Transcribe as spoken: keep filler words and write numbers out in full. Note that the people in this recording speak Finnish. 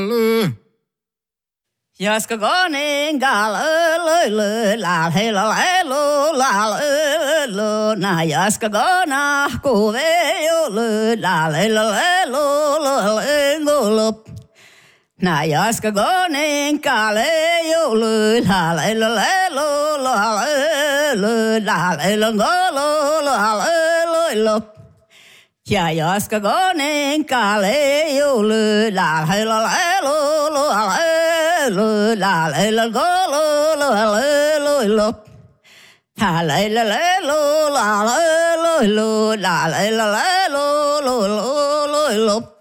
Jaska gonen gal la he la lo la lo na jaska gona kuve yo la la lo lo lo na jaska gonen kale yo la la lo la lo la lo lo lo ja jaska gonen kale yo la la lo lo lo la la la go lo lo lo lo la la la la lo la lo lo la la la la lo lo lo lo